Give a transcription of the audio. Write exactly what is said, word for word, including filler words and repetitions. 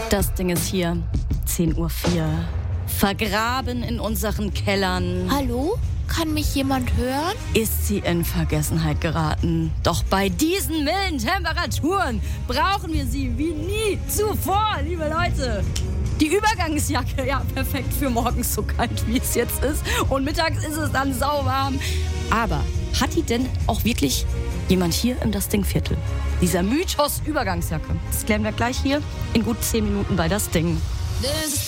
Das Ding ist hier. zehn Uhr vier. Vergraben in unseren Kellern. Hallo? Kann mich jemand hören? Ist sie in Vergessenheit geraten. Doch bei diesen milden Temperaturen brauchen wir sie wie nie zuvor, liebe Leute. Die Übergangsjacke, ja, perfekt für morgens so kalt, wie es jetzt ist. Und mittags ist es dann sauwarm. Aber hat die denn auch wirklich jemand hier im Das Ding-Viertel? Dieser Mythos Übergangsjacke. Das klären wir gleich hier in gut zehn Minuten bei Das Ding.